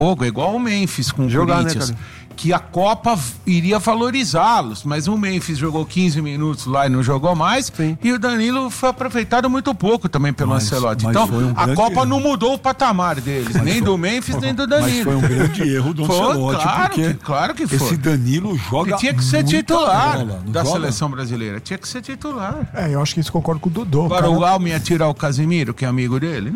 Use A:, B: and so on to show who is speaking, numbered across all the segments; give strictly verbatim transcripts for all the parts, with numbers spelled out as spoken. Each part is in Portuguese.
A: jogo, é igual o Memphis com o
B: Jogar,
A: Corinthians,
B: né,
A: que a Copa iria valorizá-los, mas o Memphis jogou quinze minutos lá e não jogou mais. Sim. E o Danilo foi aproveitado muito pouco também pelo mas, Ancelotti. Mas então um a Copa erro. não mudou o patamar deles, mas nem foi, do Memphis nem do Danilo.
C: Mas foi um grande erro do Ancelotti,
A: foi, claro
C: porque
A: que, claro que foi.
C: Esse Danilo joga
A: que tinha que ser titular
C: bola,
A: da
C: joga?
A: seleção brasileira, tinha que ser titular.
B: É, eu acho que isso concordo com o Dodô.
A: Agora o Alme ia tirar o Casemiro, que é amigo dele?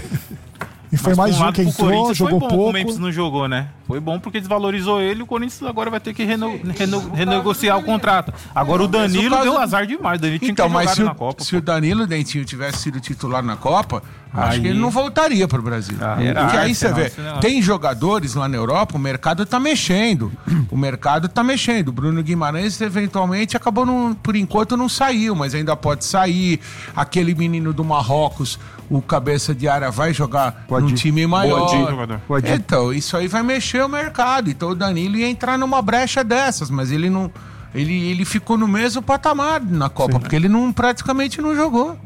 B: E foi mas mais um que entrou, jogou
D: foi bom,
B: pouco.
D: O Memphis não jogou, né? Foi bom porque desvalorizou ele. O Corinthians agora vai ter que reno, reno, renegociar o contrato. Agora o Danilo caso... deu azar demais. O Danilo tinha
A: então,
D: que
A: mas se
D: na
A: o,
D: Copa.
A: Se pô. o Danilo Dentinho tivesse sido titular na Copa, aí... acho que ele não voltaria pro Brasil. Ah, porque aí você vê, não. tem jogadores lá na Europa, o mercado tá mexendo. O mercado tá mexendo. O Bruno Guimarães eventualmente acabou, num, por enquanto não saiu, mas ainda pode sair. Aquele menino do Marrocos, o cabeça de área, vai jogar num time maior. Pode. Então, isso aí vai mexer o mercado. Então o Danilo ia entrar numa brecha dessas, mas ele não. Ele, ele ficou no mesmo patamar na Copa, Sim. porque ele não, praticamente não jogou.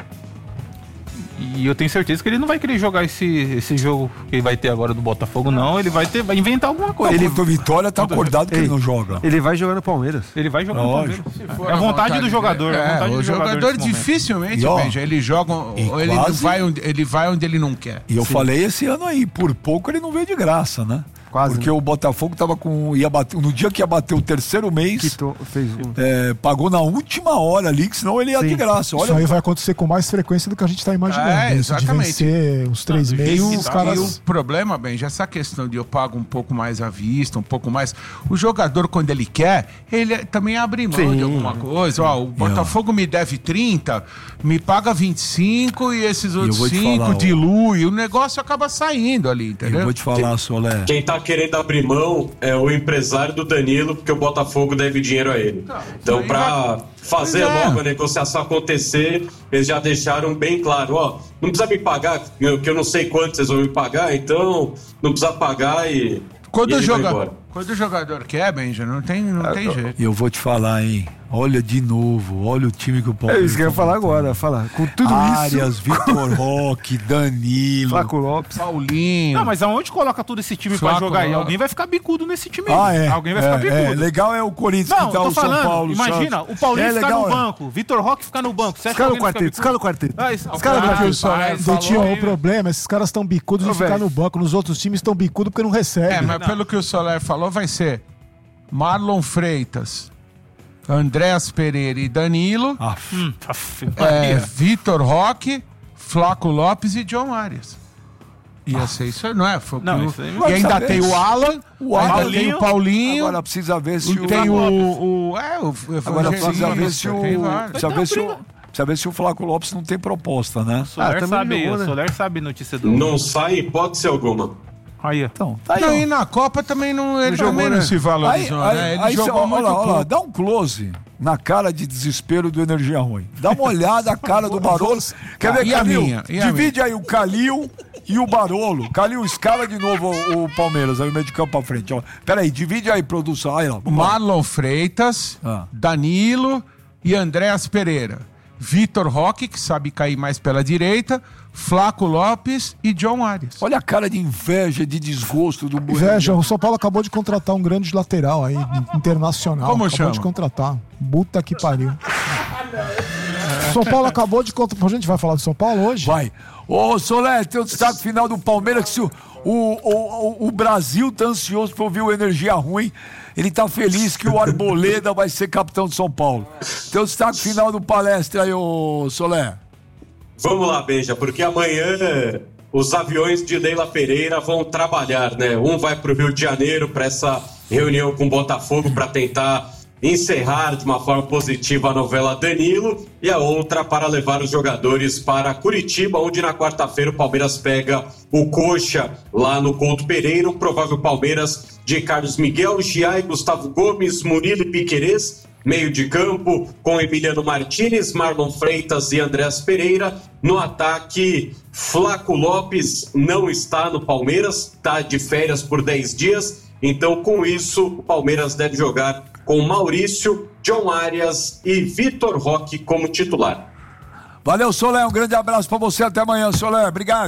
D: E eu tenho certeza que ele não vai querer jogar esse, esse jogo que ele vai ter agora do Botafogo, não. Ele vai, ter, vai inventar alguma coisa.
C: Ele do Vitória tá acordado que ele, ele não joga.
B: Ele vai jogar no Palmeiras.
D: Ele vai jogar Lógico. no Palmeiras. É a vontade, vontade do jogador. É,
A: é, o
D: do
A: jogador,
D: jogador
A: dificilmente, ó, Benja, ele joga, ou ele, quase... vai onde, ele vai onde ele não quer.
C: E eu Sim. falei esse ano aí, por pouco ele não veio de graça, né? Quase, Porque né? o Botafogo tava com. Ia bater, no dia que ia bater o terceiro mês, Quitou, fez um. é, pagou na última hora ali, que senão ele ia Sim. de graça. Olha,
B: isso aí vai acontecer com mais frequência do que a gente está imaginando.
A: É, exatamente.
B: De vencer os três Não, meses, os caras.
A: E o problema, bem, já essa questão de eu pago um pouco mais à vista, um pouco mais. O jogador, quando ele quer, ele também abre mão Sim. de alguma coisa. Ó, o Botafogo me deve trinta, me paga vinte e cinco e esses outros cinco dilui. O negócio acaba saindo ali, entendeu?
C: Eu vou te falar, Solé.
E: Quem tá querendo abrir mão é o empresário do Danilo, porque o Botafogo deve dinheiro a ele. Não, então, para fazer é. logo a negociação acontecer, eles já deixaram bem claro, ó, não precisa me pagar, que eu não sei quanto vocês vão me pagar, então não precisa pagar e...
A: Quando,
E: e
A: o, joga... Quando o jogador quer, Benja, não tem, não tem jeito.
C: E eu vou te falar, hein? Olha de novo, olha o time que o Palmeiras...
B: É isso que eu ia falar agora, falar. Com tudo
C: Arias,
B: isso...
C: Arias, Vitor Roque, Danilo...
B: Flaco Lopes.
A: Paulinho...
D: Não, mas aonde coloca todo esse time Flaco pra jogar aí? Alguém vai ficar bicudo nesse time aí.
C: Ah, é.
D: Alguém vai
C: é,
D: ficar bicudo.
C: É, legal é o Corinthians
D: não,
C: que tá
D: tô
C: o
D: falando,
C: São Paulo.
D: Imagina,
C: Santos.
D: o Paulinho
C: é,
D: ficar
C: legal,
D: no
C: é.
D: banco, Vitor Roque ficar no banco.
B: Os caras no quarteto, os caras no quarteto. Os caras no quarteto. Dentinho, o problema, esses caras estão bicudos de ficar no banco. Nos outros times estão bicudos porque não recebem.
A: É, mas
B: não.
A: pelo que o Soler falou, vai ser Marlon Freitas, Andréas Pereira e Danilo,
D: ah, hum,
A: é, Vitor Roque, Flaco Lopes e John Arias. Ia ah. ser isso, não é? Foi não, isso aí, e ainda saber. tem o Alan,
C: o
A: ainda
C: Paulinho,
A: tem o Paulinho.
C: Agora precisa ver se o...
A: Tem o... o é, o
C: agora precisa ver se o... Precisa ver se o... Precisa ver se o Flaco Lopes não tem proposta, né?
D: O Soler, ah, sabe, jogou, né? O Soler sabe notícia do...
E: Não sai hipótese alguma.
D: Aí,
C: então, tá aí,
A: não, e na Copa também não, ele
C: não jogou,
A: também
C: né?
A: não se valorizou,
C: aí,
A: né?
C: Aí,
A: ele
C: aí
A: jogou
C: cê,
A: muito
C: olha lá,
A: pouco.
C: olha lá, dá um close na cara de desespero do Energia Ruim. Dá uma olhada a cara do Barolo. Quer ver,
A: e
C: Calil?
A: A minha? E
C: Divide
A: a
C: aí o Calil e o Barolo. Calil, escala de novo o, o Palmeiras, aí o meio de campo pra frente. Ó. Pera aí, divide aí, produção. Aí, ó.
A: Marlon Freitas, ah. Danilo e Andréas Pereira. Vitor Roque, que sabe cair mais pela direita, Flaco Lopes e John Arias.
C: Olha a cara de inveja, de desgosto do Bueno.
B: Inveja, o São Paulo acabou de contratar um grande lateral aí, internacional.
A: Como
B: acabou
A: chama?
B: de contratar. Puta que pariu. São Paulo acabou de contratar. A gente vai falar do São Paulo hoje?
C: Vai. Ô, Solé, tem o destaque final do Palmeiras, que se o, o, o, o Brasil tá ansioso pra ouvir o Energia Ruim. Ele tá feliz que o Arboleda vai ser capitão de São Paulo. Tem o destaque final do palestra aí, ô Solé.
E: Vamos lá, Benja, porque amanhã os aviões de Leila Pereira vão trabalhar, né? Um vai pro Rio de Janeiro para essa reunião com o Botafogo para tentar encerrar de uma forma positiva a novela Danilo, e a outra para levar os jogadores para Curitiba, onde na quarta-feira o Palmeiras pega o Coxa lá no Couto Pereira, o provável Palmeiras de Carlos Miguel, Giai, Gustavo Gomes, Murilo e Piquerez, meio de campo com Emiliano Martínez, Marlon Freitas e Andréas Pereira. No ataque, Flaco Lopes não está no Palmeiras, está de férias por dez dias, então com isso o Palmeiras deve jogar com Maurício, John Arias e Vitor Roque como titular.
C: Valeu, Solé, um grande abraço pra você, até amanhã, Solé, obrigado.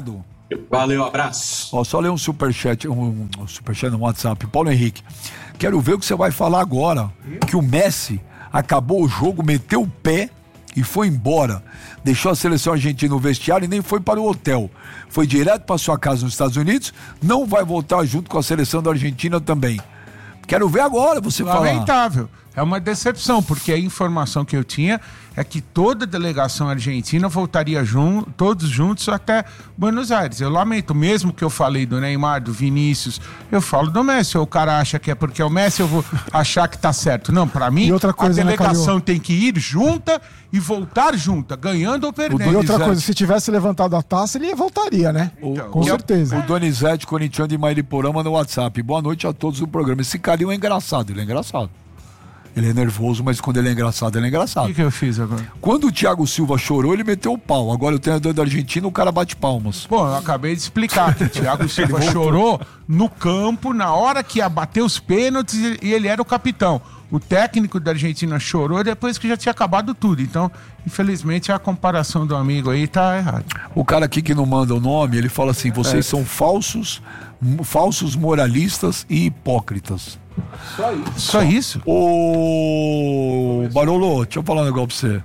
E: Valeu, abraço.
C: Ó, só ler um superchat, um, um superchat no WhatsApp. Paulo Henrique, quero ver o que você vai falar agora. Que o Messi acabou o jogo, meteu o pé e foi embora. Deixou a seleção argentina no vestiário e nem foi para o hotel. Foi direto para sua casa nos Estados Unidos. Não vai voltar junto com a seleção da Argentina também. Quero ver agora você falar.
A: Lamentável. É uma decepção, porque a informação que eu tinha é que toda a delegação argentina voltaria jun- todos juntos até Buenos Aires. Eu lamento, mesmo que eu falei do Neymar, do Vinícius, eu falo do Messi. O cara acha que é porque é o Messi, eu vou achar que tá certo. Não, pra mim,
B: outra coisa,
A: a delegação
B: né,
A: tem que ir junta e voltar junta, ganhando ou perdendo.
B: E outra coisa, se tivesse levantado a taça, ele voltaria, né?
A: Então,
B: com certeza.
C: O Donizete, corintiano de Mairiporama, no WhatsApp. Boa noite a todos do programa. Esse carinho é engraçado, ele é engraçado. Ele é nervoso, mas quando ele é engraçado, ele é engraçado.
A: O que, que eu fiz agora?
C: Quando o Thiago Silva chorou, ele meteu o pau. Agora o treinador da Argentina, o cara bate palmas.
A: Pô, eu acabei de explicar que o Thiago Silva chorou no campo, na hora que ia bater os pênaltis, e ele era o capitão. O técnico da Argentina chorou depois que já tinha acabado tudo. Então, infelizmente, a comparação do amigo aí tá errada.
C: O cara aqui que não manda o nome, ele fala assim, vocês é. são falsos, falsos moralistas e hipócritas.
A: Só isso. Só isso?
C: Ô, Barolo, deixa eu falar um negócio pra você.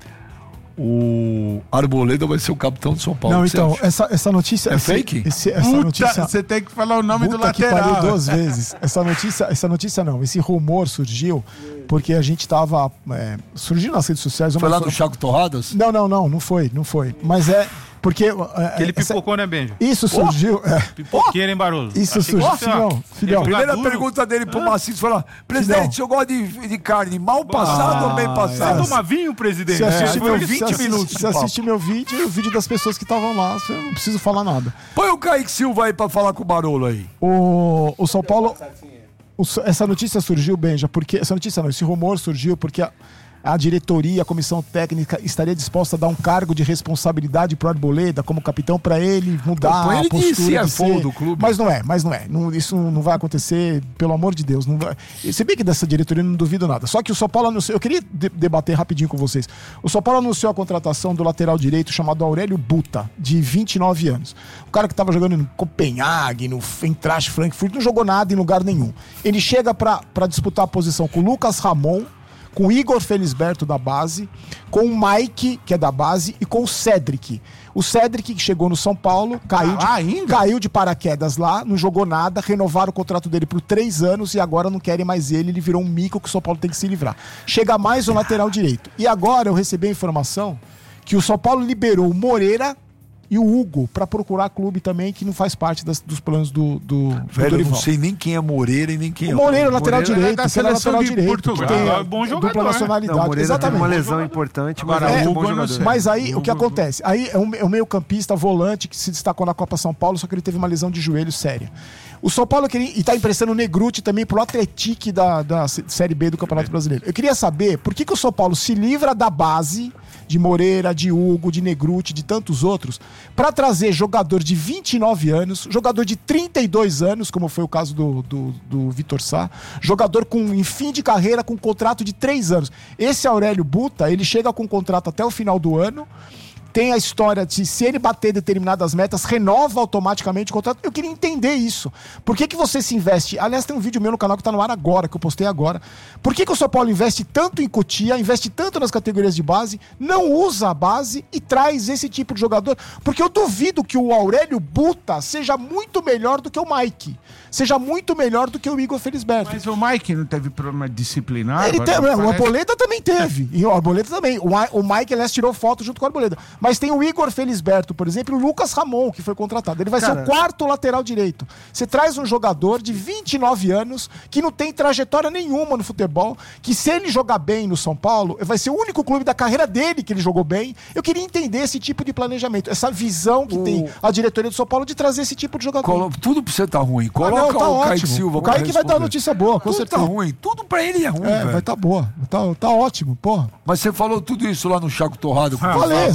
C: O Arboleda vai ser o capitão de São Paulo.
B: Não, então, essa, essa notícia...
C: É
B: esse,
C: fake?
B: Esse, essa
A: Puta,
B: notícia...
A: Você tem que falar o nome
B: Puta
A: do lateral.
B: Que pariu duas vezes. Essa notícia, essa notícia não, esse rumor surgiu porque a gente tava... É, surgiu nas redes sociais...
C: Foi lá do Chaco Torradas?
B: Não, não, não, não foi, não foi. Mas é... Porque.
D: Que ele pipocou, essa, né, Benjo?
B: Isso surgiu. Oh, é.
D: Pipoqueiro, hein, Barroso?
B: Isso surgiu. Filhão, filhão.
C: A primeira duro. pergunta dele pro ah. Maciço foi lá: presidente, o senhor gosta de, de carne mal passada ah, ou bem passada?
D: Você toma vinho, presidente?
B: Se assistir é, meu, vinte
C: se minutos.
B: Se assistir meu vídeo, o vídeo das pessoas que estavam lá, eu não preciso falar nada.
C: Põe o Kaique Silva aí pra falar com o Barolo aí.
B: O, o São Paulo. O, essa notícia surgiu, Benja, porque. Essa notícia não, esse rumor surgiu porque. A, A diretoria, a comissão técnica estaria disposta a dar um cargo de responsabilidade pro Arboleda como capitão para ele mudar
C: Pô, ele
B: a postura
C: disse, é
B: de ser...
C: do clube.
B: Mas não é, mas não é. Não, isso não vai acontecer, pelo amor de Deus. Não vai... Se bem que dessa diretoria eu não duvido nada. Só que o São Paulo anunciou... Eu queria de- debater rapidinho com vocês. O São Paulo anunciou a contratação do lateral direito chamado Aurélio Buta, de vinte e nove anos. O cara que estava jogando em Copenhague, no Eintracht Frankfurt, não jogou nada em lugar nenhum. Ele chega para disputar a posição com o Lucas Ramon, com o Igor Felisberto da base, com o Mike, que é da base, e com o Cedric. O Cedric, que chegou no São Paulo, caiu,
A: ah,
B: de, caiu de paraquedas lá, não jogou nada, renovaram o contrato dele por três anos e agora não querem mais ele, ele virou um mico que o São Paulo tem que se livrar. Chega mais o lateral direito. E agora eu recebi a informação que o São Paulo liberou o Moreira e o Hugo para procurar clube também que não faz parte das, dos planos do, do,
C: Velho,
B: do
C: eu não sei nem quem é Moreira e nem quem
B: o
C: é
B: Moreira, o lateral
A: Moreira
B: direito,
A: é da seleção
B: lateral
A: de
B: direito,
A: Portugal.
B: tem
D: É bom jogador,
B: dupla nacionalidade.
F: Não, Moreira
B: exatamente.
F: tem uma lesão importante, mas
A: Agora,
F: é um
A: o
F: bom
A: Hugo,
F: jogador.
B: Mas aí, o que acontece? Aí é um, é um meio-campista volante que se destacou na Copa São Paulo, só que ele teve uma lesão de joelho séria. O São Paulo queria, e tá emprestando o Negruti também pro Atlético da, da Série B do Campeonato Brasileiro. Eu queria saber por que, que o São Paulo se livra da base de Moreira, de Hugo, de Negruti, de tantos outros, para trazer jogador de vinte e nove anos, jogador de trinta e dois anos, como foi o caso do, do, do Vitor Sá, jogador com em fim de carreira com contrato de três anos. Esse Aurélio Buta, ele chega com contrato até o final do ano, tem a história de se ele bater determinadas metas, renova automaticamente o contrato. Eu queria entender isso. Por que que você se investe... Aliás, tem um vídeo meu no canal que tá no ar agora, que eu postei agora. Por que que o São Paulo investe tanto em Cotia, investe tanto nas categorias de base, não usa a base e traz esse tipo de jogador? Porque eu duvido que o Aurélio Buta seja muito melhor do que o Mike. Seja muito melhor do que o Igor Felisberto.
A: Mas o Mike não teve problema disciplinar?
B: Ele teve, o Arboleda também teve. E o Arboleda também. O, o Mike, aliás, tirou foto junto com o Arboleda. Mas tem o Igor Felisberto, por exemplo, e o Lucas Ramon, que foi contratado. Ele vai Cara... ser o quarto lateral direito. Você traz um jogador de vinte e nove anos, que não tem trajetória nenhuma no futebol, que se ele jogar bem no São Paulo, vai ser o único clube da carreira dele que ele jogou bem. Eu queria entender esse tipo de planejamento, essa visão que o... tem a diretoria do São Paulo de trazer esse tipo de jogador.
C: Colo... Tudo pra você tá ruim. Coloca ah, não, tá o
B: ótimo.
C: Kaique Silva.
B: O Kaique vai dar notícia boa, com
C: tudo
B: certeza.
C: Tá ruim. Tudo pra ele é ruim,
B: é,
C: velho.
B: vai tá boa. Tá, tá ótimo, porra.
C: Mas você falou tudo isso lá no Chaco Torrado.
B: Ah, Falei, exatamente.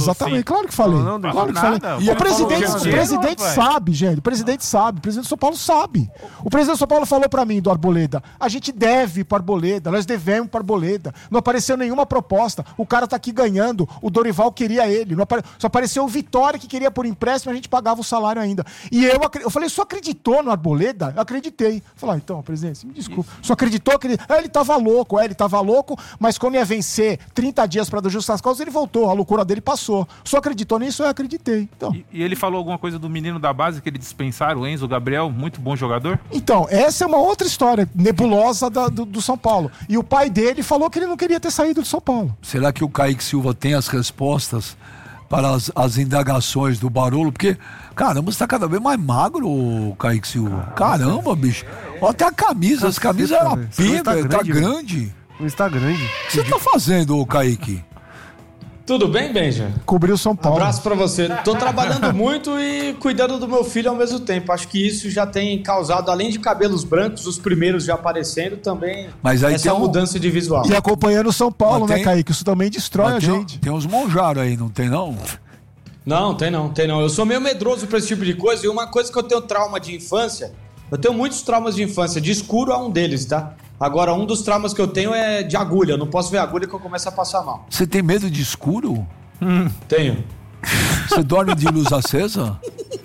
B: falei, claro que falei. Não, não, claro que
D: nada,
B: falei. E o presidente, o presidente
D: não,
B: sabe, gente. O presidente sabe. O presidente do São Paulo sabe. O presidente do São Paulo falou pra mim, do Arboleda, a gente deve pro Arboleda, nós devemos pro Arboleda. Não apareceu nenhuma proposta. O cara tá aqui ganhando. O Dorival queria ele. Não apare... Só apareceu o Vitória que queria por empréstimo, a gente pagava o salário ainda. E eu, eu falei, só acreditou no Arboleda? Eu acreditei. Falei, ah, então, presidente, me desculpa. Só acreditou que ele... Ah, ele tava louco, é, ele tava louco, mas quando ia vencer trinta dias pra dar justa as causas, ele voltou. A loucura dele passou. Só acreditou nisso, eu acreditei. Então.
D: E, e ele falou alguma coisa do menino da base que ele dispensaram, o Enzo Gabriel, muito bom jogador?
B: Então, essa é uma outra história nebulosa da, do, do São Paulo. E o pai dele falou que ele não queria ter saído do São Paulo.
C: Será que o Kaique Silva tem as respostas para as, as indagações do Barolo? Porque, caramba, você tá cada vez mais magro, Kaique Silva. Caramba, bicho. Olha até a camisa, as camisas eram pega, tá grande.
F: O Insta grande.
C: O que você tá fazendo, Kaique?
G: Tudo bem, Benja?
B: Cobriu São Paulo.
G: Abraço pra você. Tô trabalhando muito e cuidando do meu filho ao mesmo tempo. Acho que isso já tem causado, além de cabelos brancos, os primeiros já aparecendo, também
C: Mas aí
G: essa
C: um...
G: mudança de visual.
B: E acompanhando o São Paulo, tem... né, Kaique? Isso também destrói
C: Mas
B: a
C: tem,
B: gente.
C: Tem uns monjaros aí, não tem não?
G: Não, tem não, tem não. Eu sou meio medroso pra esse tipo de coisa e uma coisa que eu tenho trauma de infância, eu tenho muitos traumas de infância, de escuro é um deles, tá? Agora, um dos traumas que eu tenho é de agulha. Eu não posso ver agulha que eu começo a passar mal.
C: Você tem medo de escuro?
G: Hum, tenho.
C: Você dorme de luz acesa?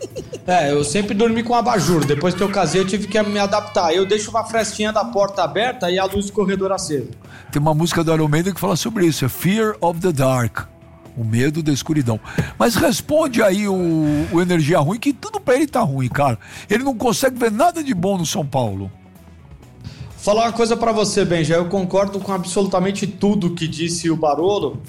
G: É, eu sempre dormi com abajur. Depois que eu casei, eu tive que me adaptar. Eu deixo uma frestinha da porta aberta e a luz do corredor acesa.
C: Tem uma música do Iron Maiden que fala sobre isso. É Fear of the Dark. O medo da escuridão. Mas responde aí o, o Energia Ruim, que tudo pra ele tá ruim, cara. Ele não consegue ver nada de bom no São Paulo.
G: Falar uma coisa pra você, Benja, eu concordo com absolutamente tudo que disse o Barolo,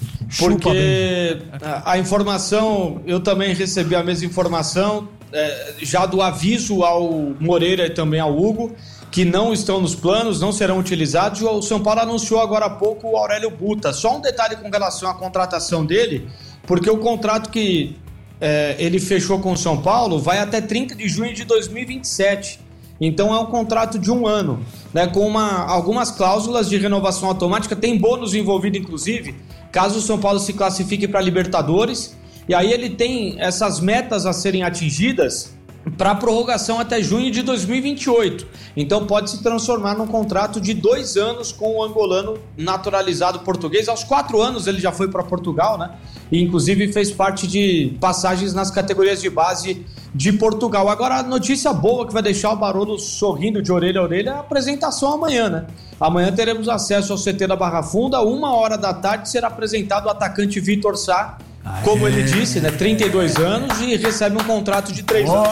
G: porque a, a informação, eu também recebi a mesma informação, é, já do aviso ao Moreira e também ao Hugo, que não estão nos planos, não serão utilizados. O São Paulo anunciou agora há pouco o Aurélio Buta. Só um detalhe com relação à contratação dele, porque o contrato que é, ele fechou com o São Paulo vai até trinta de junho de dois mil e vinte e sete. Então é um contrato de um ano, né, com uma, algumas cláusulas de renovação automática, tem bônus envolvido inclusive, caso o São Paulo se classifique para Libertadores, e aí ele tem essas metas a serem atingidas para prorrogação até junho de dois mil e vinte e oito. Então pode se transformar num contrato de dois anos com o angolano naturalizado português. Aos quatro anos ele já foi para Portugal, né? E inclusive fez parte de passagens nas categorias de base de Portugal. Agora a notícia boa que vai deixar o Barolo sorrindo de orelha a orelha é a apresentação amanhã, né? Amanhã teremos acesso ao C T da Barra Funda, uma hora da tarde será apresentado o atacante Vitor Sá. Aê. Como ele disse, né? trinta e dois anos e recebe um contrato de três anos.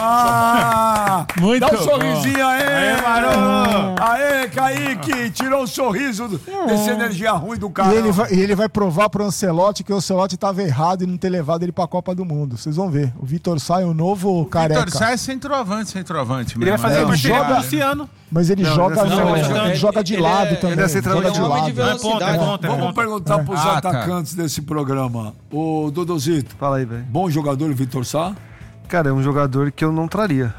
C: Muito Dá um sorrisinho aí, aê, Barolo! Aê, Kaique! Tirou um sorriso desse Energia Ruim do cara.
B: E ele vai, e ele vai provar pro Ancelotti que o Ancelotti estava errado em não ter levado ele pra Copa do Mundo. Vocês vão ver. O Vitor Sá é o novo o careca. O Vitor
A: Sá é centroavante, centroavante.
D: Ele vai fazer
B: é,
D: parceria
B: joga...
D: com o Luciano.
B: Mas ele
F: não,
B: joga,
F: não,
B: não,
F: não,
B: ele joga de lado
F: é,
B: também.
F: Ele é joga de lado.
G: De é ponta, é ponta,
C: Vamos
G: é
C: perguntar
B: é.
C: pros
A: ah,
C: atacantes tá. desse programa. Ô, Dodozito.
F: Fala aí, velho.
C: Bom jogador, Vitor Sá?
F: Cara, é um jogador que eu não traria.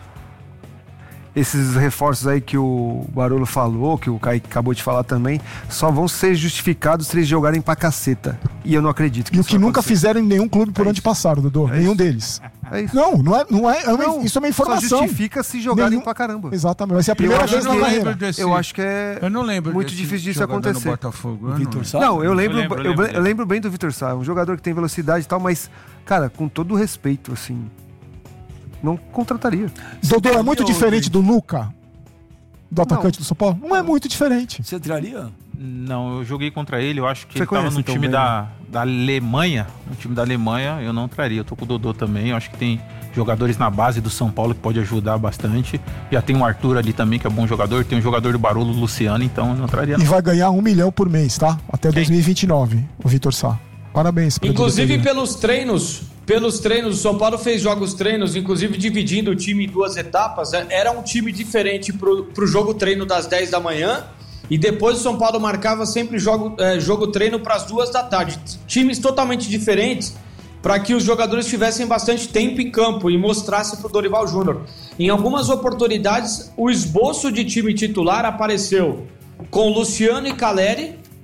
F: Esses reforços aí que o Barolo falou, que o Kaique acabou de falar também, só vão ser justificados se eles jogarem pra caceta. E eu não acredito que
B: E o
F: isso
B: que nunca
F: acontecer.
B: fizeram em nenhum clube por
F: É
B: onde
F: isso.
B: passaram, Dodô.
F: É
B: Nenhum
F: isso.
B: deles.
F: É isso.
B: Não, não é, não é, é uma,
F: Não,
B: isso é uma informação.
F: Só justifica se jogarem
B: Nenhum...
F: pra caramba.
B: Exatamente. Vai ser a primeira
F: Eu
B: vez
F: acho
B: na
F: que-
B: carreira.
A: desse-
F: Eu acho que é
A: Eu não lembro
F: muito
A: desse
F: difícil disso
A: jogador no
F: acontecer.
A: Botafogo, eu não
C: Vitor
A: lembro.
C: Sá?
F: Não, eu lembro,
D: Eu lembro,
F: eu,
D: eu lembro
F: eu lembro bem do Vitor Sá, um jogador que tem velocidade e tal, mas, cara, com todo o respeito, assim, não contrataria.
B: Dodô, é muito
C: Você
B: diferente do Luca? Do atacante do São Paulo? Não é muito diferente.
C: Você traria?
D: Não, eu joguei contra ele, eu acho que
F: Você
D: ele tava
F: conhece,
D: no
F: então,
D: time
F: bem,
D: da, da Alemanha, no time da Alemanha eu não traria, eu tô com o Dodô também, eu acho que tem jogadores na base do São Paulo que pode ajudar bastante, já tem o Arthur ali também que é bom jogador, tem um jogador do Barolo, o Luciano, então eu não traria não.
B: E vai ganhar um milhão por mês, tá? Até dois mil e vinte e nove, o Vitor Sá. Parabéns. pra
G: Inclusive
B: diretoria.
G: pelos treinos, pelos treinos, o São Paulo fez jogos treinos, inclusive dividindo o time em duas etapas. Era um time diferente pro, pro jogo treino das dez da manhã e depois o São Paulo marcava sempre jogo, é, jogo treino para as duas da tarde. Times totalmente diferentes para que os jogadores tivessem bastante tempo em campo e mostrassem pro Dorival Júnior. Em algumas oportunidades, o esboço de time titular apareceu com Luciano e Caleri,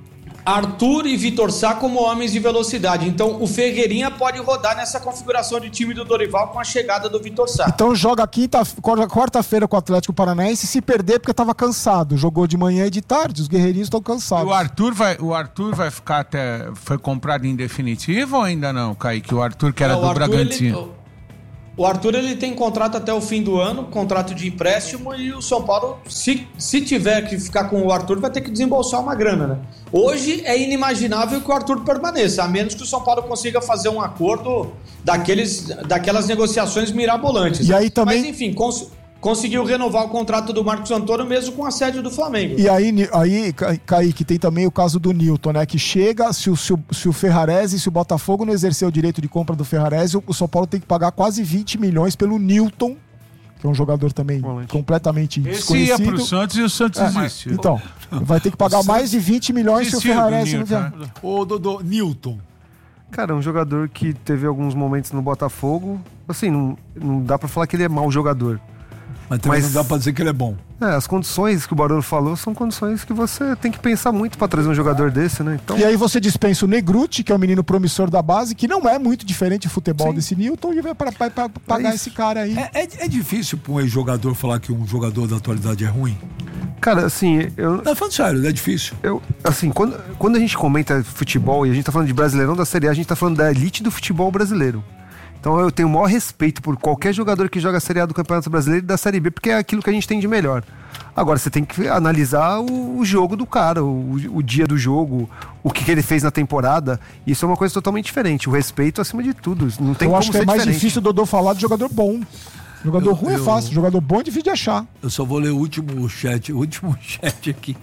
G: Arthur e Vitor Sá como homens de velocidade. Então o Ferreirinha pode rodar nessa configuração de time do Dorival com a chegada do Vitor Sá.
B: Então joga quinta, quarta-feira com o Atlético Paranaense, se perder porque estava cansado. Jogou de manhã e de tarde, os guerreirinhos estão cansados.
A: E o Arthur vai, o Arthur vai ficar até... Foi comprado em definitivo ou ainda não, Kaique? O Arthur que era é, do Arthur, Bragantino.
G: Ele... O Arthur ele tem contrato até o fim do ano, contrato de empréstimo, e o São Paulo, se, se tiver que ficar com o Arthur, vai ter que desembolsar uma grana, né? Hoje é inimaginável que o Arthur permaneça, a menos que o São Paulo consiga fazer um acordo daqueles, daquelas negociações mirabolantes.
B: E aí também...
G: Mas enfim, cons... conseguiu renovar o contrato do Marcos Antônio mesmo com a sede do Flamengo.
B: E aí, aí, Kaique, tem também o caso do Nilton, né? Que chega, se o, se o, se o Ferrarese, se o Botafogo não exercer o direito de compra do Ferrarese, o São Paulo tem que pagar quase vinte milhões pelo Nilton, que é um jogador também Valente. completamente
A: Esse
B: desconhecido.
A: Esse ia pro Santos e o Santos é, existe.
B: Então, vai ter que pagar mais de vinte milhões se o Ferrarese não vier.
C: Ô, Dodô, Nilton.
F: Cara, é um jogador que teve alguns momentos no Botafogo. Assim, não, não dá pra falar que ele é mau jogador.
C: Mas também Mas, não dá pra dizer que ele é bom.
F: É, as condições que o Barolo falou são condições que você tem que pensar muito pra trazer um jogador desse, né? Então...
B: E aí você dispensa o Negruti, que é um menino promissor da base, que não é muito diferente de futebol Sim. desse Nilton, e vai pra, pra, pra pagar é esse cara aí.
C: É, é, é difícil pra um ex-jogador falar que um jogador da atualidade é ruim?
F: Cara, assim, eu...
C: Não, falando sério, é difícil.
F: Eu, assim, quando, quando a gente comenta futebol e a gente tá falando de Brasileirão da Série A, a gente tá falando da elite do futebol brasileiro. Então eu tenho o maior respeito por qualquer jogador que joga a Série A do Campeonato Brasileiro e da Série B, porque é aquilo que a gente tem de melhor. Agora, você tem que analisar o, o jogo do cara, o, o dia do jogo, o que, que ele fez na temporada. Isso é uma coisa totalmente diferente. O respeito acima de tudo. Não tem
B: eu
F: como
B: acho que
F: ser
B: é mais
F: diferente.
B: difícil o Dodô falar de jogador bom. Jogador eu, ruim eu, é fácil, jogador bom é difícil de achar.
C: Eu só vou ler o último chat, o último chat aqui.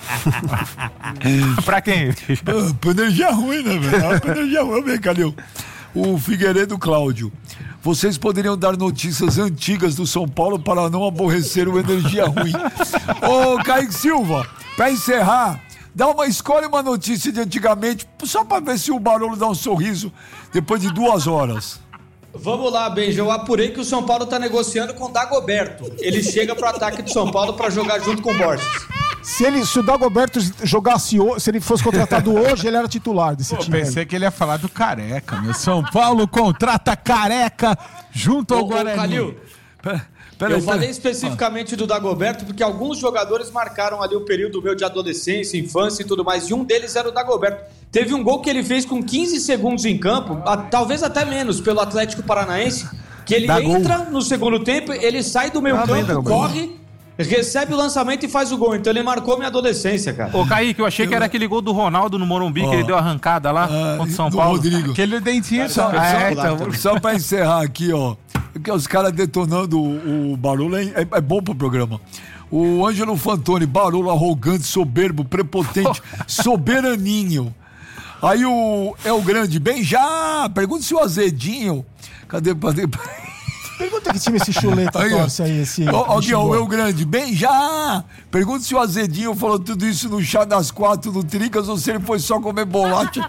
D: Pra quem?
C: Pra energia ruim, né, velho? Pra energia ruim, vem, Calil. O Figueiredo Cláudio. Vocês poderiam dar notícias antigas do São Paulo para não aborrecer o energia ruim. Ô, Kaique Silva, pra encerrar, dá uma, escolhe uma notícia de antigamente, só pra ver se o Barolo dá um sorriso depois de duas horas.
G: Vamos lá, Benja. Eu apurei que o São Paulo tá negociando com o Dagoberto. Ele chega pro ataque do São Paulo pra jogar junto com o Borges.
B: Se, ele, se o Dagoberto jogasse hoje, se ele fosse contratado hoje, ele era titular desse
A: Pô,
B: time.
A: Pensei
B: aí.
A: que ele ia falar do Careca, meu. São Paulo contrata Careca junto ao ô, Guarani. Ô, Calil,
G: pera, pera eu aí, falei pera. especificamente ah. do Dagoberto porque alguns jogadores marcaram ali o período meu de adolescência, infância e tudo mais, e um deles era o Dagoberto. Teve um gol que ele fez com quinze segundos em campo, a, talvez até menos, pelo Atlético Paranaense, que ele Dá entra gol. no segundo tempo, ele sai do meio ah, campo, corre, recebe o lançamento e faz o gol. Então ele marcou minha adolescência, cara.
D: Ô, Kaique, eu achei eu... que era aquele gol do Ronaldo no Morumbi, oh. que ele deu a arrancada lá ah, contra o São Paulo.
C: Rodrigo.
A: Aquele dentinho
C: só.
A: só,
C: é, então, só pra encerrar aqui, ó. Porque os caras detonando o, o Barolo é, é bom pro programa. O Ângelo Fantoni, Barolo arrogante, soberbo, prepotente, soberaninho. Aí o é o grande, bem já, pergunta se o Azedinho, cadê, cadê?
B: Pergunta que time esse chuleta aí, torce aí, esse...
C: Ó, aqui, ó, o Eu Grande, bem já! Pergunta se o Azedinho falou tudo isso no chá das quatro do Tricas ou se ele foi só comer bolacha.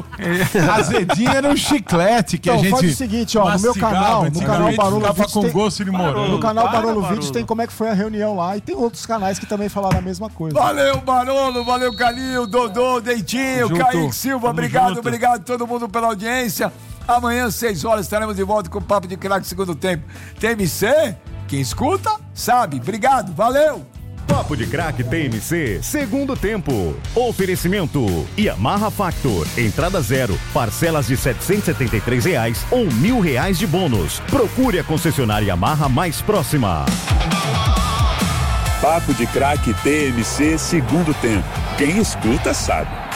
A: Azedinho era um chiclete que então, a gente...
B: Então, faz o seguinte, ó, no meu canal, no canal Barolo Vídeos
A: com
B: tem...
A: gosto de morango.
B: No canal
A: Para,
B: Barolo Vídeos tem como é que foi a reunião lá e tem outros canais que também falaram a mesma coisa.
C: Valeu, Barolo, valeu, Calil, Dodô, Dentinho, Kaique Silva, obrigado, junto. obrigado a todo mundo pela audiência. Amanhã, seis horas, estaremos de volta com o Papo de Craque segundo tempo. T M C, quem escuta, sabe. Obrigado, valeu!
H: Papo de Craque T M C, segundo tempo. Oferecimento Yamaha Factor, entrada zero, parcelas de setecentos e setenta e três reais ou mil reais de bônus. Procure a concessionária Yamaha mais próxima.
I: Papo de Craque T M C, segundo tempo. Quem escuta, sabe.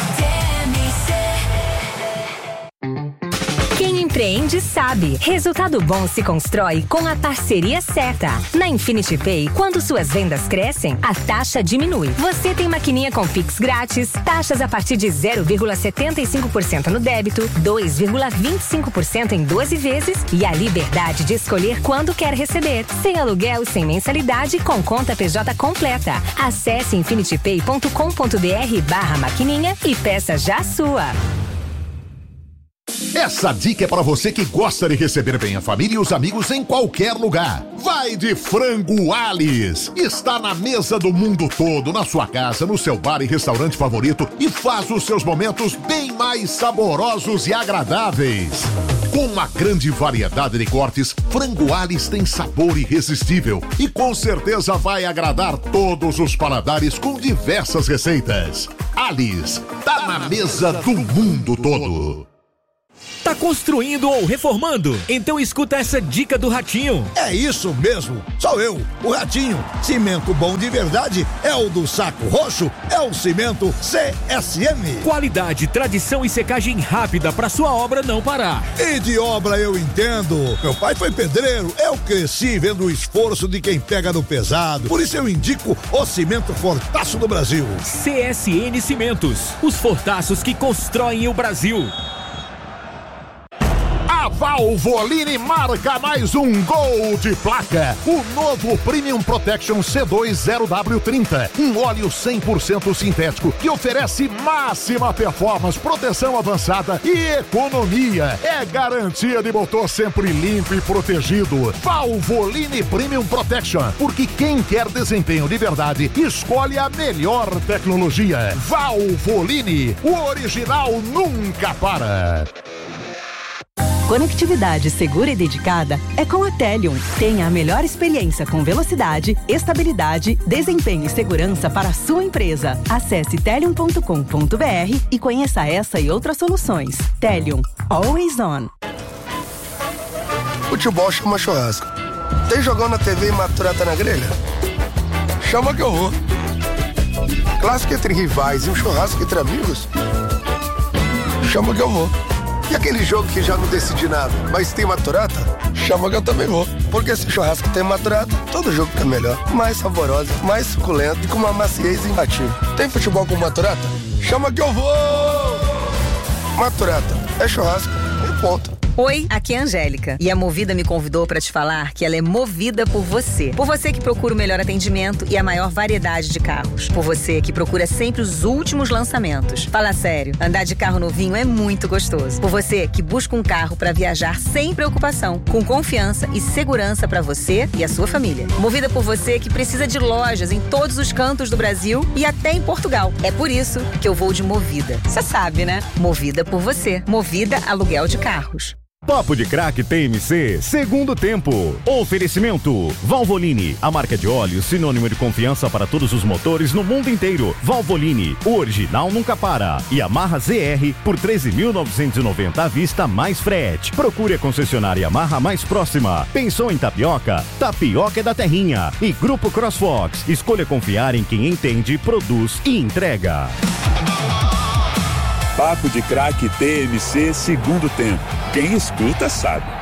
J: Empreende sabe. Resultado bom se constrói com a parceria certa. Na Infinity Pay, quando suas vendas crescem, a taxa diminui. Você tem maquininha com Pix grátis, taxas a partir de zero vírgula setenta e cinco por cento no débito, dois vírgula vinte e cinco por cento em doze vezes e a liberdade de escolher quando quer receber. Sem aluguel e sem mensalidade, com conta P J completa. Acesse infinitypay ponto com ponto br barra maquininha e peça já a sua.
K: Essa dica é para você que gosta de receber bem a família e os amigos em qualquer lugar. Vai de Frango Alice. Está na mesa do mundo todo, na sua casa, no seu bar e restaurante favorito e faz os seus momentos bem mais saborosos e agradáveis. Com uma grande variedade de cortes, Frango Alice tem sabor irresistível e com certeza vai agradar todos os paladares com diversas receitas. Alice, tá na mesa do mundo todo.
L: Tá construindo ou reformando? Então escuta essa dica do Ratinho.
M: É isso mesmo, sou eu, o Ratinho. Cimento bom de verdade é o do Saco Roxo, é o cimento C S M.
L: Qualidade, tradição e secagem rápida para sua obra não parar.
M: E de obra eu entendo. Meu pai foi pedreiro, eu cresci vendo o esforço de quem pega no pesado. Por isso eu indico o cimento Fortaço do Brasil.
L: C S N Cimentos, os fortaços que constroem o Brasil.
K: A Valvoline marca mais um gol de placa. O novo Premium Protection C dois zero W trinta. Um óleo cem por cento sintético que oferece máxima performance, proteção avançada e economia. É garantia de motor sempre limpo e protegido. Valvoline Premium Protection. Porque quem quer desempenho de verdade, escolhe a melhor tecnologia. Valvoline. O original nunca para.
N: Conectividade segura e dedicada é com a Telium. Tenha a melhor experiência com velocidade, estabilidade, desempenho e segurança para a sua empresa. Acesse telium ponto com ponto b r e conheça essa e outras soluções. Telium. Always on.
O: Futebol chama churrasco. Tem jogão na T V e maturata na grelha? Chama que eu vou. Clássico entre rivais e um churrasco entre amigos? Chama que eu vou. E aquele jogo que já não decidi nada, mas tem maturata? Chama que eu também vou. Porque se churrasco tem maturata, todo jogo fica melhor. Mais saboroso, mais suculento e com uma maciez imbatível. Tem futebol com maturata? Chama que eu vou! Maturata, é churrasco e ponto.
P: Oi, aqui é a Angélica e a Movida me convidou para te falar que ela é movida por você. Por você que procura o melhor atendimento e a maior variedade de carros. Por você que procura sempre os últimos lançamentos. Fala sério, andar de carro novinho é muito gostoso. Por você que busca um carro para viajar sem preocupação, com confiança e segurança para você e a sua família. Movida por você que precisa de lojas em todos os cantos do Brasil e até em Portugal. É por isso que eu vou de Movida. Você sabe, né? Movida por você. Movida Aluguel de Carros.
H: Papo de Craque P M C, segundo tempo. Oferecimento Valvoline, a marca de óleo sinônimo de confiança para todos os motores no mundo inteiro. Valvoline, o original nunca para. E Yamaha Z R por treze mil novecentos e noventa à vista mais frete. Procure a concessionária Yamaha mais próxima. Pensou em tapioca? Tapioca é da terrinha. E Grupo CrossFox, escolha confiar em quem entende, produz e entrega.
I: Papo de Craque T M C, segundo tempo. Quem escuta sabe.